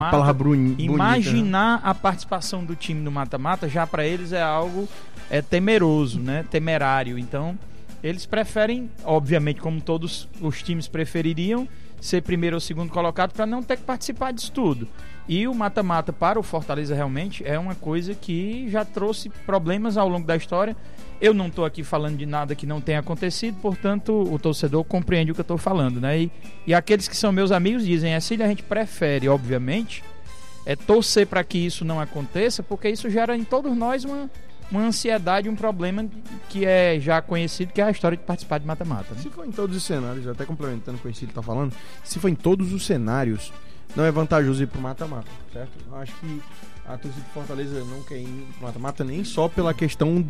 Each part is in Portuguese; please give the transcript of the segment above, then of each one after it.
palavra bonita. Imaginar a participação do time no mata-mata já para eles é algo temeroso, né? Temerário. Então, eles preferem, obviamente, como todos os times prefeririam, ser primeiro ou segundo colocado para não ter que participar disso tudo. E o mata-mata para o Fortaleza realmente é uma coisa que já trouxe problemas ao longo da história. Eu não estou aqui falando de nada que não tenha acontecido, portanto o torcedor compreende o que eu estou falando, né? E aqueles que são meus amigos dizem, Cílio, a gente prefere, obviamente, torcer para que isso não aconteça, porque isso gera em todos nós uma ansiedade, um problema que é já conhecido, que é a história de participar de mata-mata, né? Se for em todos os cenários, até complementando com o que o Cílio está falando, se for em todos os cenários, não é vantajoso ir pro mata-mata, certo? Eu acho que a torcida de Fortaleza não quer ir pro mata-mata nem só pela questão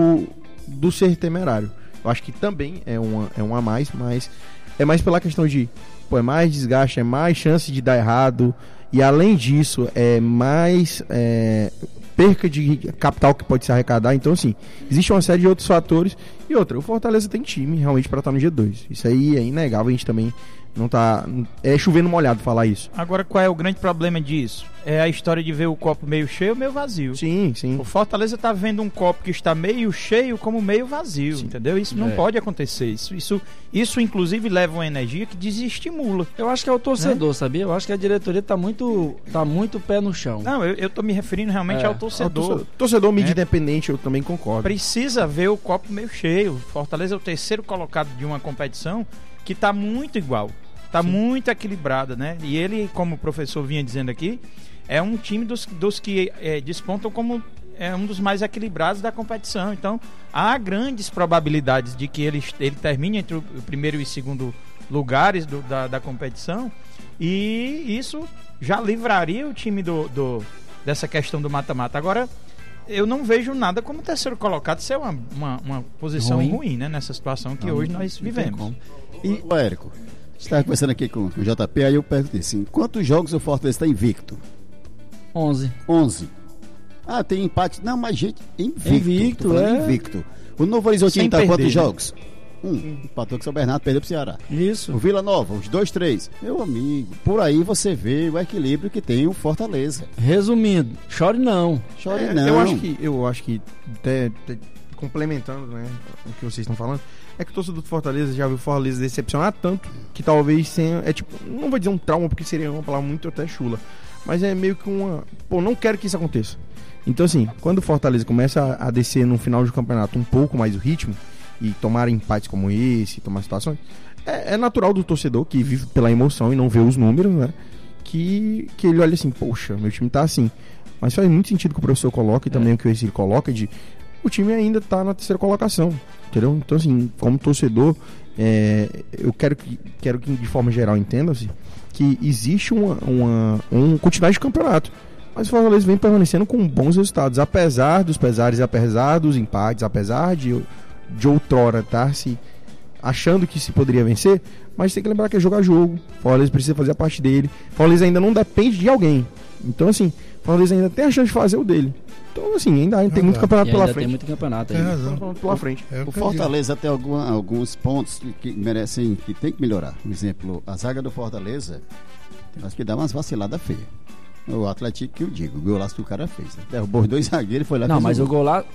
do ser temerário. Eu acho que também é um a mais, mas é mais pela questão de, é mais desgaste, é mais chance de dar errado, e além disso, é mais perca de capital que pode se arrecadar. Então, assim, existe uma série de outros fatores. E outra, o Fortaleza tem time realmente para estar no G2. Isso aí é inegável, a gente também não tá... É chovendo molhado falar isso. Agora, qual é o grande problema disso? É a história de ver o copo meio cheio ou meio vazio. Sim, sim. O Fortaleza tá vendo um copo que está meio cheio como meio vazio, sim. Entendeu? Isso não pode acontecer. Isso inclusive leva uma energia que desestimula. Eu acho que é o torcedor, sabia? Eu acho que a diretoria tá muito pé no chão. Não, eu tô me referindo realmente ao torcedor. Torcedor mídia independente, eu também concordo. Precisa ver o copo meio cheio. Fortaleza é o terceiro colocado de uma competição que tá muito igual. Tá Sim. muito equilibrada, né? E ele, como o professor vinha dizendo aqui, é um time dos que despontam como um dos mais equilibrados da competição. Então, há grandes probabilidades de que ele termine entre o primeiro e segundo lugares da competição, e isso já livraria o time dessa questão do mata-mata. Agora, eu não vejo nada como terceiro colocado ser uma posição ruim, né? Nessa situação que hoje nós vivemos. E, Érico, você estava conversando aqui com o JP, aí eu perguntei assim, quantos jogos o Fortaleza está invicto? 11. Ah, tem empate. Não, mas gente, invicto. O Novo Horizontino está quantos jogos? Empatou com o São Bernardo, perdeu pro Ceará. Isso. O Vila Nova, os 2, 3. Meu amigo, por aí você vê o equilíbrio que tem o Fortaleza. Resumindo, chore não. Eu acho que até complementando, né, o que vocês estão falando, é que o torcedor do Fortaleza já viu o Fortaleza decepcionar tanto que talvez tenha, não vou dizer um trauma, porque seria uma palavra muito até chula, mas é meio que não quero que isso aconteça. Então, assim, quando o Fortaleza começa a descer no final do campeonato um pouco mais o ritmo e tomar empates como esse, tomar situações, é natural do torcedor que vive pela emoção e não vê os números, né, que ele olha assim, poxa, meu time tá assim. Mas faz muito sentido que o professor coloca e também o que o Exílio coloca o time ainda tá na terceira colocação, entendeu? Então, assim, como torcedor, eu quero que de forma geral entenda-se que existe um continuidade de campeonato, mas o Fortaleza vem permanecendo com bons resultados, apesar dos pesares, apesar dos empates, apesar de outrora estar se achando que se poderia vencer, mas tem que lembrar que é jogo a jogo. O Fortaleza precisa fazer a parte dele. O Fortaleza ainda não depende de alguém. Então, assim, o Fortaleza ainda tem a chance de fazer o dele. Então, assim, ainda tem muito campeonato pela frente. Tem muito campeonato aí. Pela frente. O Fortaleza tem alguns pontos que merecem, que tem que melhorar. Por exemplo, a zaga do Fortaleza, acho que dá umas vaciladas feias. O Atlético que eu digo, o golaço que o cara fez, né? Derrubou os 2 zagueiros e foi lá. Não, mas o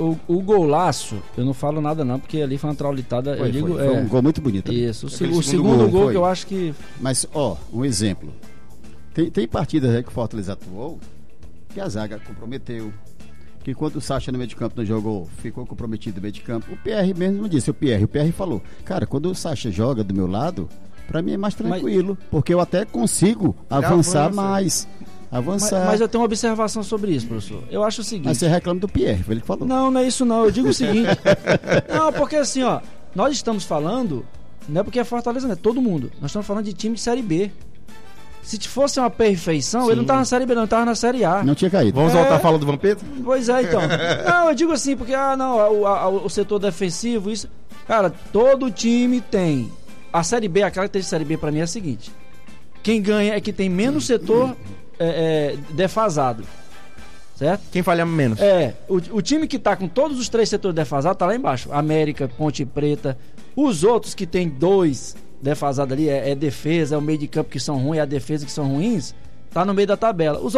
golaço, eu não falo nada não, porque ali foi uma traulitada. Foi um gol muito bonito. Isso, o segundo gol que eu acho que... Mas, um exemplo. Tem partidas aí que o Fortaleza atuou que a zaga comprometeu. Que quando o Sacha no meio de campo não jogou, ficou comprometido no meio de campo. O PR mesmo disse, o PR falou, cara, quando o Sacha joga do meu lado, pra mim é mais tranquilo, porque eu até consigo avançar mais. Mas eu tenho uma observação sobre isso, professor. Eu acho o seguinte... Mas você reclama do Pierre, foi ele que falou. Não é isso não. Eu digo o seguinte... Não, porque assim, ó, nós estamos falando, não é porque é Fortaleza, não é todo mundo. Nós estamos falando de time de Série B. Se fosse uma perfeição, Sim. Ele não estava na Série B, não, ele estava na Série A. Não tinha caído. Vamos voltar a falar do Vampeta? Pois é, então. Não, eu digo assim, porque, o setor defensivo, isso... Cara, todo time tem. A Série B, a característica de Série B pra mim é a seguinte. Quem ganha é que tem menos setor... defasado, certo? Quem falha menos. O time que tá com todos os 3 setores defasados tá lá embaixo. América, Ponte Preta. Os outros que tem 2 defasados ali, defesa, é o meio de campo que são ruins, é a defesa que são ruins. tá no meio da tabela. Os